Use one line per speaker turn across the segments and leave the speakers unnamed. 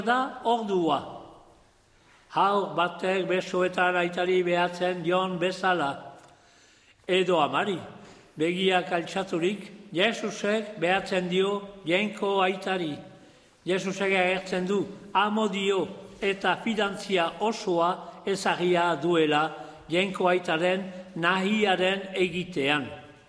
Da ordua. Haur batek besoetan aitari behatzen dion bezala. Edo amari, begiak altxaturik, Jesusek behatzen dio jenko aitari. Jesusek agertzen du amodio eta fidantzia osoa ezagia duela jenko aitaren nahiaren egitean.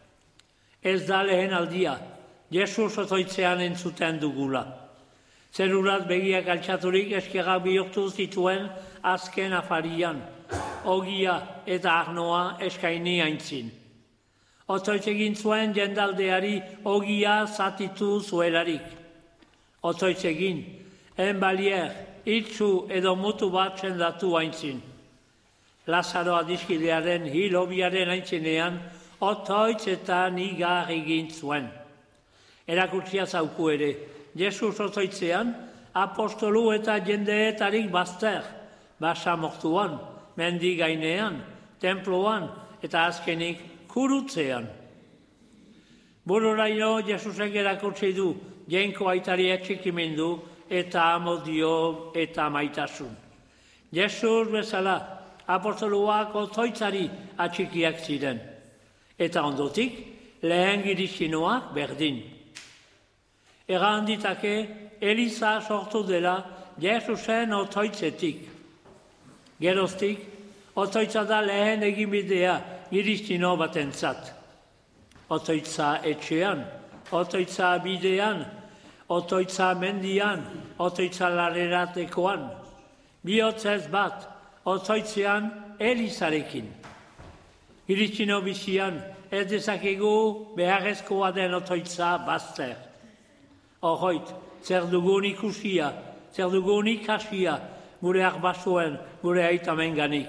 Ez da lehen aldia, Jesus otoitzean entzuten dugula. Zerurat begiak altxaturik eskerrak bihurtu zituen azken afarian, ogia eta arnoa eskaini aintzin. Otoitz egin zuen jendaldeari ogia zatitu zuelarik. Otoitz egin, enbalier, itzu edo mutu bat sendatu aintzin. Lazaro adiskidearen hilobiaren aintzinean, otoitz eta nigar egin zuen. Erakutsia zauku ere, Jesus otoitzean, apostolu eta jendeetarik bazter, basamortuan, mendi gainean, temploan eta azkenik kurutzean. Bururaino Jesusek erakutsi du jenko aitari etxikimendu eta amodio eta maitasun. Jesus bezala apostoluak otoitzari atxikiak ziren. Eta ondotik, lehen girixinoak berdin. Egan ditake, Eliza sortu dela Jesusen otoitzetik. Geroztik, otoitza da lehen eginbidea girixino batentzat. Otoitza etxean, otoitza bidean, otoitza mendian, otoitza larreratekoan. Bihotzez bat, otoitzean Elizarekin. Girixino bizian, ez dezakegu beharrezkoa den otoitza bazter. Horroit, zer dugun ikusia, zer dugun ikasia, gure arbasuen, gure aitamen ganik.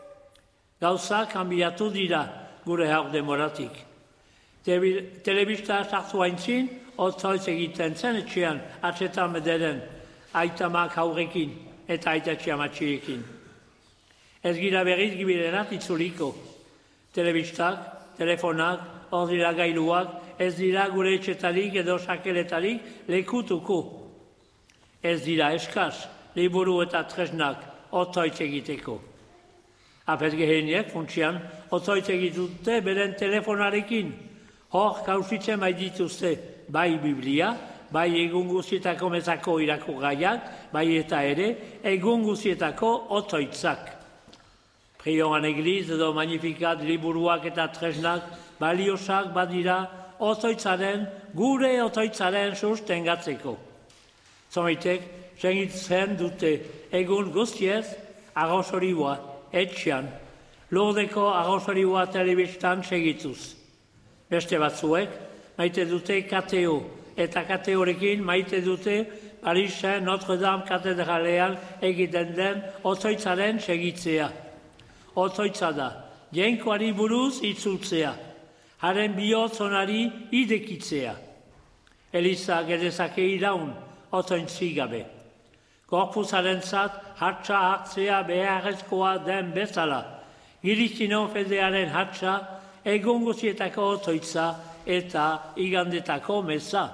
Gauza kanbiatu dira gure haur demoratik. Telebista sartu haintzin, otoitz egiten zen etxean, atxetan bederen, aitamak haurekin eta aitatxe amatxiekin. Ez gira berriz gibilerat itzuliko. Telebistak, telefonak, ordinagailuak, ez dira gure etxetarik edo sakeletarik lekutuko. Ez dira eskaz, liburu eta tresnak otoitz egiteko. Apet geheniek, funtsian, otoitz egitute beren telefonarekin. Hor kausitzen bai dituzte, bai Biblia, bai egun guzietako mezako irakurgaiak, bai eta ere, egun guzietako otoitzak. Prioan egliz edo magnifikat liburuak eta tresnak baliosak badira otoitzaren, gure otoitzaren sustengatzeko. Zomaitek, segitzen dute egun guztiez arrozorioa etxean, lurdeko arrozorioa telebistan segituz. Beste batzuek, maite dute kateo, eta kateorekin maite dute Parisen Notre-Dame katedralean egiten den otoitzaren segitzea. Otoitza da, jenkoari buruz itzultzea, haren bihotzonari idekitzea. Eliza gedezake iraun, otointzi gabe. Gorpuzaren zat, hatsa hartzea beharrezkoa den bezala. Girixino fedearen hatsa, egun guzietako otoitza eta igandetako meza.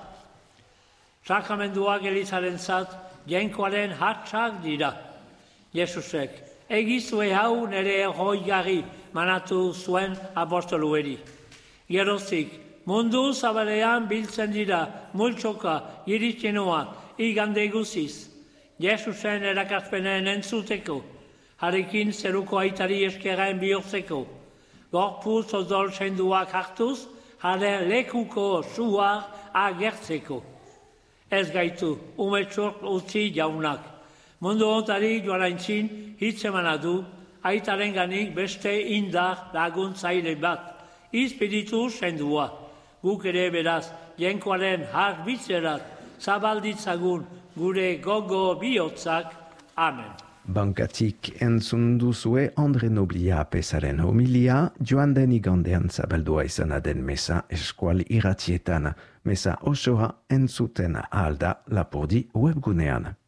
Sakramenduak Elizaren zat, jenkoaren hatsak dira. Jesusek, egizue hau nere erroigarri manatu zuen apostolueri. Geroztik, mundu zabalean biltzen dira multsoka, girixinoak, igande guziz. Jesusen erakazpenen entzuteko, harekin zeruko aitari eskerraen bihurtzeko. Gorpuz odol senduak hartuz, haren lekuko suar agertzeko. Ez gaitu, umetsurt utzi jaunak. Mundu ontari joan aintzin, hitz emana du, aitaren ganik beste indar laguntzaile bat, izpiritu sendua. Guk ere beraz, jenkoaren harbitzerat, zabalditzagun gure gogo bihotzak. Amen.
Bankatik entzun duzue Andre Noblia pesaren homilia, joan den igandean zabaldua izana den mesa eskual irratietan. Mesa osoa entzuten alda Lapurdi webgunean.